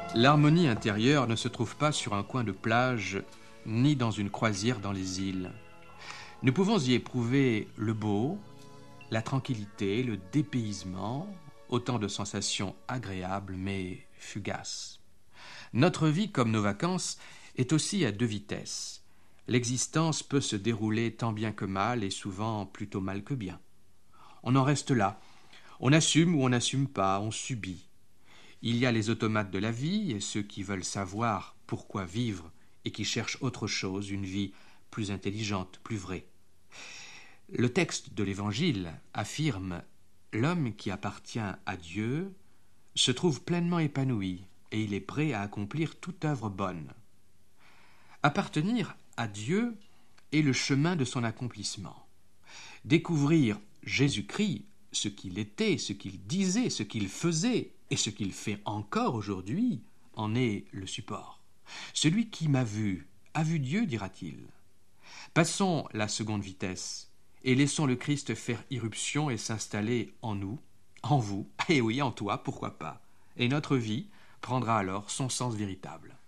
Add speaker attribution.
Speaker 1: L'harmonie intérieure ne se trouve pas sur un coin de plage, ni dans une croisière dans les îles. Nous pouvons y éprouver le beau, la tranquillité, le dépaysement, autant de sensations agréables mais fugaces. Notre vie, comme nos vacances, est aussi à deux vitesses. L'existence peut se dérouler tant bien que mal et souvent plutôt mal que bien. On en reste là. On assume ou on n'assume pas, on subit. Il y a les automates de la vie et ceux qui veulent savoir pourquoi vivre et qui cherchent autre chose, une vie plus intelligente, plus vraie. Le texte de l'Évangile affirme « L'homme qui appartient à Dieu se trouve pleinement épanoui et il est prêt à accomplir toute œuvre bonne. » Appartenir à Dieu est le chemin de son accomplissement. Découvrir Jésus-Christ, ce qu'il était, ce qu'il disait, ce qu'il faisait et ce qu'il fait encore aujourd'hui, en est le support. Celui qui m'a vu a vu Dieu, dira-t-il. Passons la seconde vitesse et laissons le Christ faire irruption et s'installer en nous, en vous, et oui, en toi, pourquoi pas. Et notre vie prendra alors son sens véritable.